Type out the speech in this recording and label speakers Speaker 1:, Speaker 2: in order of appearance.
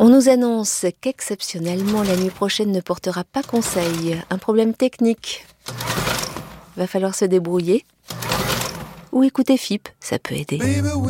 Speaker 1: On nous annonce qu'exceptionnellement la nuit prochaine ne portera pas conseil. Un problème technique. Va falloir se débrouiller. Ou écouter FIP, ça peut aider.